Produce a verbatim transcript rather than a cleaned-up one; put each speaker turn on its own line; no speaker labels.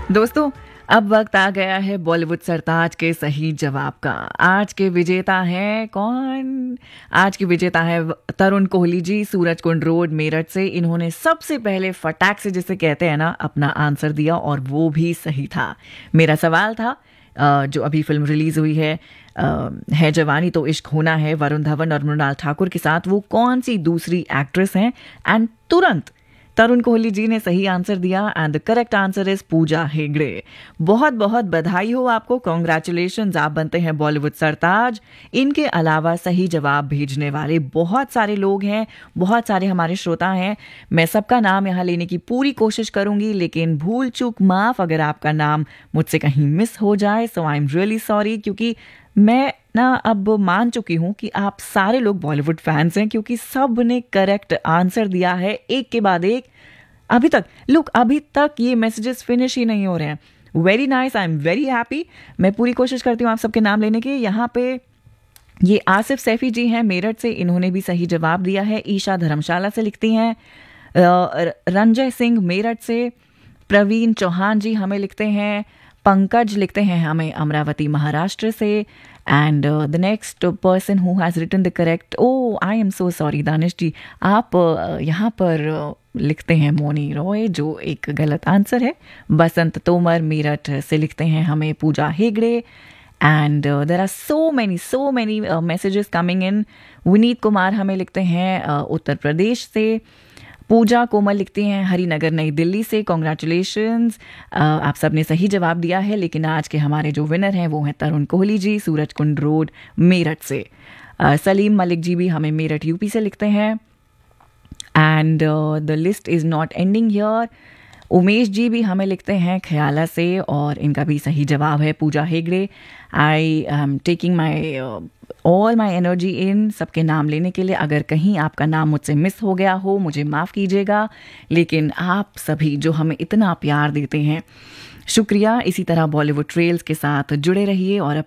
दोस्तों, अब वक्त आ गया है बॉलीवुड सरताज के सही जवाब का। आज के विजेता हैं कौन? आज के विजेता है तरुण कोहली जी, सूरज कुंड रोड मेरठ से। इन्होंने सबसे पहले फटाक से, जिसे कहते हैं ना, अपना आंसर दिया और वो भी सही था। मेरा सवाल था, अ, जो अभी फिल्म रिलीज हुई है, अ, है जवानी तो इश्क होना है, वरुण धवन और मृणाल ठाकुर के साथ, वो कौन सी दूसरी एक्ट्रेस हैं? एंड तुरंत तरुण कोहली जी ने सही आंसर दिया and the correct answer is Pooja Hegde. बहुत बहुत बधाई हो आपको, कॉन्ग्रेचुलेशंस, आप बनते हैं बॉलीवुड सरताज। इनके अलावा सही जवाब भेजने वाले बहुत सारे लोग हैं, बहुत सारे हमारे श्रोता हैं। मैं सबका नाम यहाँ लेने की पूरी कोशिश करूंगी, लेकिन भूल चूक माफ अगर आपका नाम मुझसे कहीं मिस हो जाए, सो आई एम रियली सॉरी। क्योंकि मैं ना अब मान चुकी हूं कि आप सारे लोग बॉलीवुड फैंस हैं, क्योंकि सब ने करेक्ट आंसर दिया है एक के बाद एक। अभी तक लुक अभी तक ये मैसेजेस फिनिश ही नहीं हो रहे हैं। Very nice, I am very happy. मैं पूरी कोशिश करती हूँ आप सबके नाम लेने की। यहाँ पे ये आसिफ सैफी जी हैं मेरठ से, इन्होंने भी सही जवाब दिया है। ईशा धर्मशाला से लिखती हैं। अ, रंजय सिंह मेरठ से। प्रवीण चौहान जी हमें लिखते हैं। पंकज लिखते हैं हमें अमरावती महाराष्ट्र से। And the next person who has written the correct, O I am so sorry Danish जी, आप uh, यहाँ पर uh, लिखते हैं मोनी रॉय, जो एक गलत आंसर है। बसंत तोमर मेरठ से लिखते हैं हमें Pooja Hegde. And there are so many so many messages coming in. Vineet Kumar हमें लिखते हैं uh, उत्तर प्रदेश से। पूजा कोमल लिखती हैं हरिनगर नई दिल्ली से। कॉन्ग्रेचुलेशंस, आप सबने सही जवाब दिया है, लेकिन आज के हमारे जो विनर हैं वो हैं तरुण कोहली जी, सूरज कुंड रोड मेरठ से। uh, सलीम मलिक जी भी हमें मेरठ यूपी से लिखते हैं। And the list is not ending here. Umesh ji भी हमें लिखते हैं ख्याला से, और इनका भी सही जवाब है Pooja Hegde. I am taking my all my energy in सबके नाम लेने के लिए। अगर कहीं आपका नाम मुझसे मिस हो गया हो, मुझे माफ़ कीजिएगा, लेकिन आप सभी जो हमें इतना प्यार देते हैं, शुक्रिया। इसी तरह बॉलीवुड ट्रेल्स के साथ जुड़े रहिए और